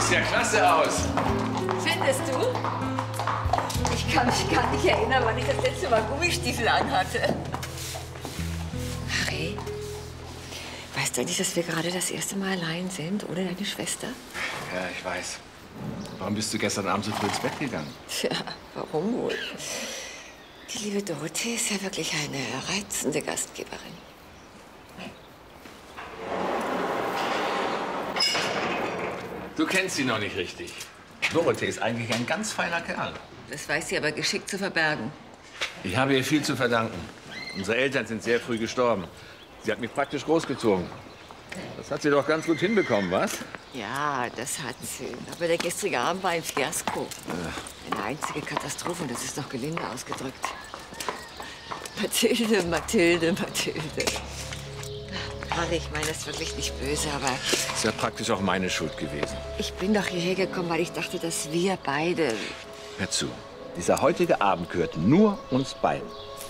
siehst ja klasse aus. Findest du? Ich kann mich gar nicht erinnern, wann ich das letzte Mal Gummistiefel anhatte. Harry, weißt du nicht, dass wir gerade das erste Mal allein sind, ohne deine Schwester? Ja, ich weiß. Warum bist du gestern Abend so früh ins Bett gegangen? Tja, warum wohl? Die liebe Dorothee ist ja wirklich eine reizende Gastgeberin. Du kennst sie noch nicht richtig. Dorothee ist eigentlich ein ganz feiner Kerl. Das weiß sie aber geschickt zu verbergen. Ich habe ihr viel zu verdanken. Unsere Eltern sind sehr früh gestorben. Sie hat mich praktisch großgezogen. Das hat sie doch ganz gut hinbekommen, was? Ja, das hat sie. Aber der gestrige Abend war ein Fiasko. Eine einzige Katastrophe, und das ist noch gelinde ausgedrückt. Mathilde, Mathilde, Mathilde. Harry, ich meine das wirklich nicht böse, aber Ist ja praktisch auch meine Schuld gewesen. ich bin doch hierher gekommen, weil ich dachte, dass wir beide... Hör zu. Dieser heutige Abend gehört nur uns beiden.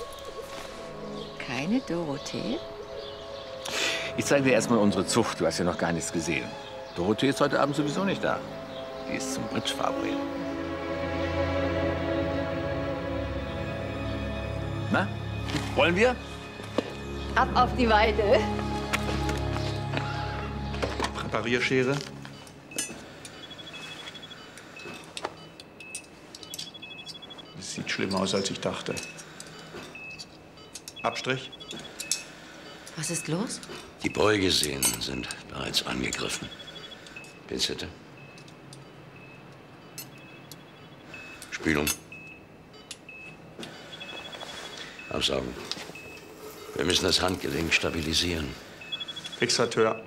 Keine Dorothee? Ich zeige dir erstmal unsere Zucht. Du hast ja noch gar nichts gesehen. Dorothee ist heute Abend sowieso nicht da. Die ist zum Bridge verabredet. Na, wollen wir? Ab auf die Weide. Präparierschere. Es sieht schlimmer aus, als ich dachte. Abstrich. Was ist los? Die Beugesehnen sind bereits angegriffen. Pinzette. Spülung. Absaugen. Wir müssen das Handgelenk stabilisieren. Fixateur.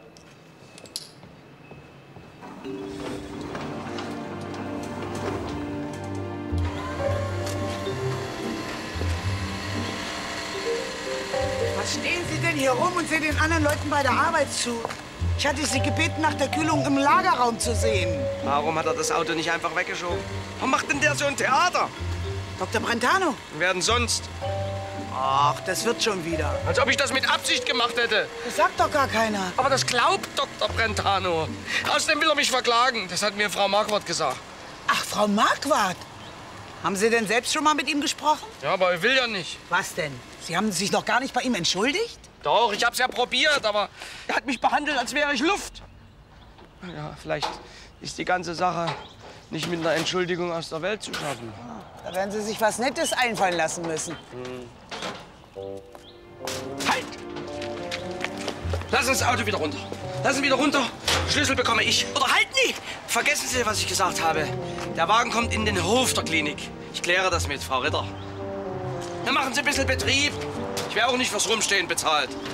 Was stehen Sie denn hier rum und sehen den anderen Leuten bei der Arbeit zu? Ich hatte Sie gebeten, nach der Kühlung im Lagerraum zu sehen. Warum hat er das Auto nicht einfach weggeschoben? Warum macht denn der so ein Theater? Dr. Brentano? Wer denn sonst? Ach, das wird schon wieder. Als ob ich das mit Absicht gemacht hätte. Das sagt doch gar keiner. Aber das glaubt Dr. Brentano. Außerdem will er mich verklagen. Das hat mir Frau Marquardt gesagt. Ach, Frau Marquardt. Haben Sie denn selbst schon mal mit ihm gesprochen? Ja, aber er will ja nicht. Was denn? Sie haben sich noch gar nicht bei ihm entschuldigt? Doch, ich hab's ja probiert, aber er hat mich behandelt, als wäre ich Luft. Ja, vielleicht ist die ganze Sache nicht mit einer Entschuldigung aus der Welt zu schaffen. Da werden Sie sich was Nettes einfallen lassen müssen. Halt! Lass uns das Auto wieder runter. Lass ihn wieder runter. Schlüssel bekomme ich. Oder halt nicht! Vergessen Sie, was ich gesagt habe. Der Wagen kommt in den Hof der Klinik. Ich kläre das mit Frau Ritter. Dann machen Sie ein bisschen Betrieb. Ich wäre auch nicht fürs Rumstehen bezahlt.